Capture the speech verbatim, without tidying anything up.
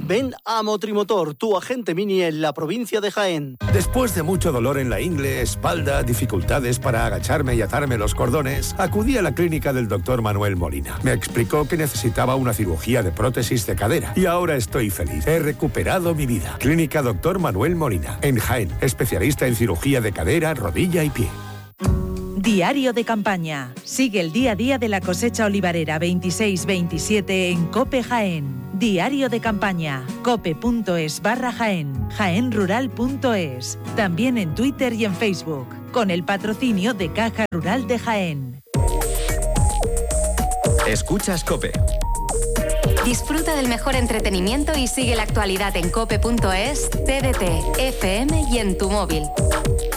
Ven a Motrimotor, tu agente Mini en la provincia de Jaén. Después de mucho dolor en la ingle, espalda, dificultades para agacharme y atarme los cordones, acudí a la clínica del doctor Manuel Molina. Me explicó que necesitaba una cirugía de prótesis de cadera y ahora estoy feliz. He recuperado mi vida. Clínica doctor Manuel Molina, en Jaén, especialista en cirugía de cadera, rodilla y pie. Diario de campaña. Sigue el día a día de la cosecha olivarera veintiséis veintisiete en COPE Jaén. Diario de campaña. cope.es barra Jaén. jaenrural.es. También en Twitter y en Facebook. Con el patrocinio de Caja Rural de Jaén. Escuchas COPE. Disfruta del mejor entretenimiento y sigue la actualidad en cope.es, T D T, F M y en tu móvil.